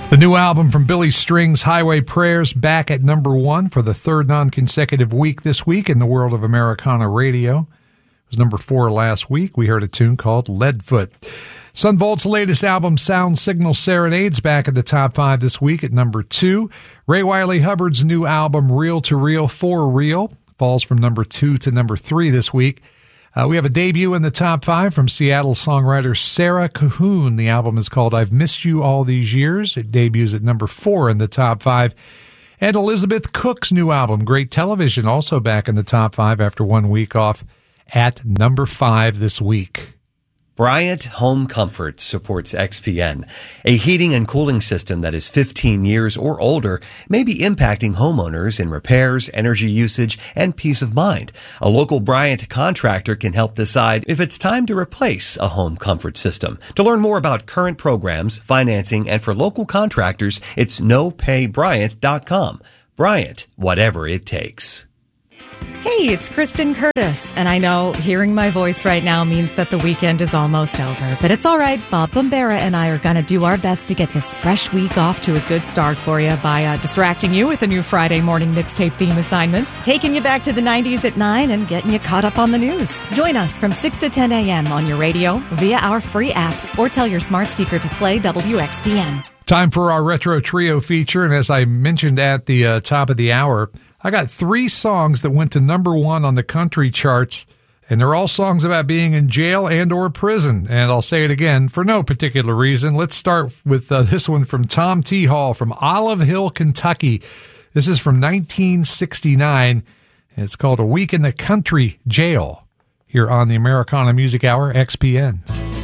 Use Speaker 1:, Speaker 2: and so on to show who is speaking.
Speaker 1: The new album from Billy Strings, Highway Prayers, back at number 1 for the third non-consecutive week this week in the world of Americana radio. It was number 4 last week. We heard a tune called Leadfoot. Son Volt's latest album, Sound Signal Serenades, back in the top 5 this week at number 2. Ray Wylie Hubbard's new album, Reel to Reel for Real, falls from number 2 to number 3 this week. We have a debut in the top 5 from Seattle songwriter Sarah Cahoon. The album is called I've Missed You All These Years. It debuts at number 4 in the top 5. And Elizabeth Cook's new album, Great Television, also back in the top 5 after 1 week off at number 5 this week.
Speaker 2: Bryant Home Comfort supports XPN. A heating and cooling system that is 15 years or older may be impacting homeowners in repairs, energy usage, and peace of mind. A local Bryant contractor can help decide if it's time to replace a home comfort system. To learn more about current programs, financing, and for local contractors, it's nopaybryant.com. Bryant, whatever it takes.
Speaker 3: Hey, it's Kristen Curtis, and I know hearing my voice right now means that the weekend is almost over, but it's all right. Bob Bombera and I are going to do our best to get this fresh week off to a good start for you by distracting you with a new Friday morning mixtape theme assignment, taking you back to the 90s at 9 and getting you caught up on the news. Join us from 6 to 10 a.m. on your radio, via our free app, or tell your smart speaker to play WXPN.
Speaker 1: Time for our Retro Trio feature, and as I mentioned at the top of the hour, I got 3 songs that went to number 1 on the country charts, and they're all songs about being in jail and or prison. And I'll say it again, for no particular reason. Let's start with this one from Tom T. Hall from Olive Hill, Kentucky. This is from 1969, and it's called A Week in the Country Jail, here on the Americana Music Hour, XPN.